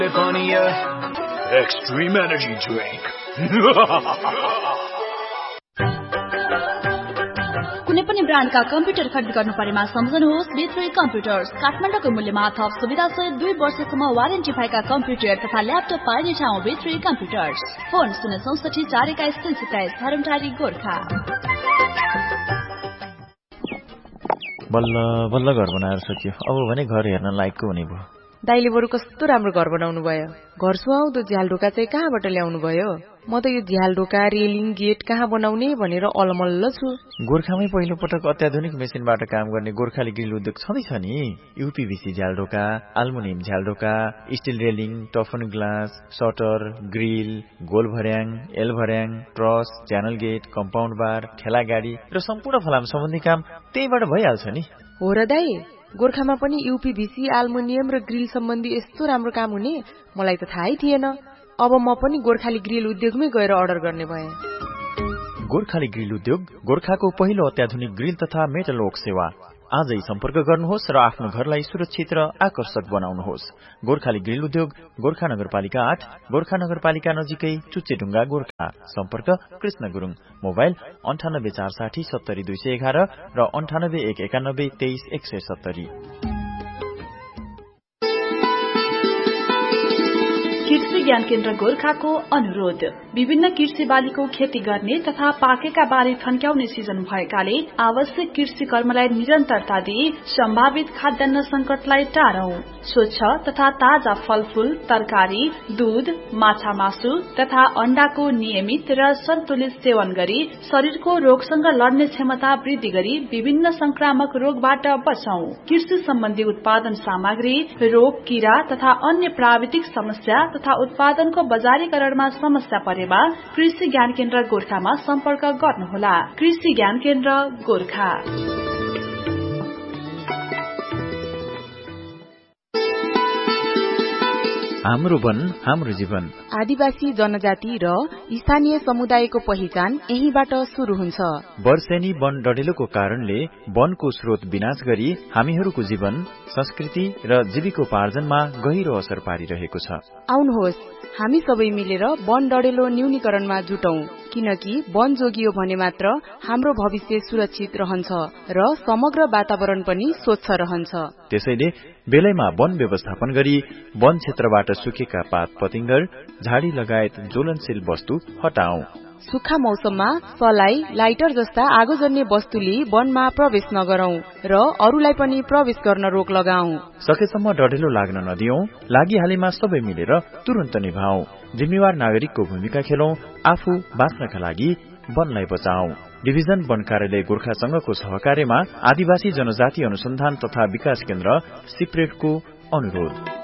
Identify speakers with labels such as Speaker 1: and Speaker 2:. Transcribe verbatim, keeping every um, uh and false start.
Speaker 1: Extreme energy drink.
Speaker 2: कुनै पनि ब्रान्डका computer खरिद गर्नु परेमा सम्झनुहोस् बिथ्री कम्प्युटर्स। काठमाडौँको मूल्यमा थप सुविधा सहित दुई वर्षसम्म वारेन्टी भएका कम्प्युटर तथा ल्यापटप पाइने ठाउँ बिथ्री कम्प्युटर्स। फोन शून्य चौसठी चार एक्काइस तीन सत्ताइस, हरमटारी गोर्खा।
Speaker 3: बल्ल बल्ल घर बनाएर सकियो। अब भने घर हेर्न लायकको हुने भयो।
Speaker 4: दाइले बरु कस्तो राम्रो घर बनाउनु भयो। घर सुहाउँदो झ्यालढोका चाहिँ कहाँबाट ल्याउनु भयो? म त यो झ्यालढोका रेलिङ गेट कहाँ बनाउने भनेर अलमल्ल छु।
Speaker 3: गोर्खामै पहिलो पटक अत्याधुनिक मेसिनबाट काम गर्ने गोर्खाली ग्रिल उद्योग छँदैछ नि। यूपीभीसी झ्यालढोका, aluminium झ्यालढोका, still railing, टफन glass, shutter, grill, goal भर्याङ, एल भर्याङ, ट्रस, च्यानल गेट, कम्पाउन्ड बार, ठेला गाडी र सम्पूर्ण फलाम सम्बन्धी काम त्यहीबाट भइहाल्छ नि।
Speaker 4: हो र दाइ, गोर्खामा पनि यूपीभीसी, एल्युमिनियम र ग्रिल सम्बन्धी यस्तो राम्रो काम हुने मलाई त थाहै थिएन। अब म पनि गोर्खाली ग्रिल उद्योगमै गएर अर्डर गर्ने भएँ।
Speaker 3: गोर्खाली ग्रिल उद्योग गोर्खाको पहिलो अत्याधुनिक ग्रिल तथा मेटल वर्क सेवा। आजै सम्पर्क गर्नुहोस् र आफ्नो घरलाई सुरक्षित र आकर्षक बनाउनुहोस्। गोर्खाली ग्रिल उद्योग गोर्खा नगरपालिका आठ, गोर्खा नगरपालिका नजिकै चुच्चेढुङ्गा गोर्खा। सम्पर्क कृष्ण गुरुङ। मोबाइल अन्ठानब्बे चार साठी सत्तरी दुई सय एघार र अन्ठानब्बे एक एकानब्बे तेइस एक सय सत्तरी।
Speaker 2: कृषि ज्ञान केन्द्र गोर्खाको अनुरोध। विभिन्न कृषि बालीको खेती गर्ने तथा पाकेका बाली थन्क्याउने सिजन भएकाले आवश्यक कृषि कर्मलाई निरन्तरता दिई सम्भावित खाद्यान्न संकटलाई टारौं। स्वच्छ तथा ताजा फलफूल, तरकारी, दूध, माछा मासु तथा अण्डाको नियमित र सन्तुलित सेवन गरी शरीरको रोगसँग लड्ने क्षमता वृद्धि गरी विभिन्न संक्रामक रोगबाट बचौं। कृषि सम्बन्धी उत्पादन सामग्री, रोग, कीरा तथा अन्य प्राविधिक समस्या तथा उत्पादनको बजारीकरणमा समस्या परेमा कृषि ज्ञान केन्द्र गोर्खामा सम्पर्क गर्नुहोला। कृषि ज्ञान केन्द्र गोर्खा।
Speaker 3: हाम्रो वन हाम्रो जीवन।
Speaker 4: आदिवासी जनजाति र स्थानीय समुदायको पहिचान यहीबाट शुरू हुन्छ।
Speaker 3: वर्षेनी वन डढेलोको कारणले वनको स्रोत विनाश गरी हामीहरूको जीवन, संस्कृति र जीविकोपार्जनमा गहिरो असर पारिरहेको छ।
Speaker 4: आउनुहोस् हामी सबै मिलेर वन डढेलो न्यूनीकरणमा जुटौं, किनकि वन जोगियो भने मात्र हाम्रो भविष्य सुरक्षित रहन्छ र समग्र वातावरण पनि स्वच्छ रहन्छ।
Speaker 3: त्यसैले बेलैमा वन व्यवस्थापन गरी वन क्षेत्रबाट सुकेका पात पतिंगर, झाडी लगायत ज्वलनशील वस्तु हटाऊ।
Speaker 4: सुक्खा मौसममा सलाई, लाइटर जस्ता आगोजन्य वस्तुले वनमा प्रवेश नगरौं र अरूलाई पनि प्रवेश गर्न रोक लगाऊ।
Speaker 3: सकेसम्म डढेलो लाग्न नदियौं। लागिहालेमा सबै मिलेर तुरन्त निभाऊ। जिम्मेवार नागरिकको भूमिका खेलौं। आफू बाँच्नका लागि वनलाई बचाऊ। डिभिजन वन कार्यालय गोर्खासँगको सहकार्यमा आदिवासी जनजाति अनुसन्धान तथा विकास केन्द्र सिप्रेटको अनुरोध।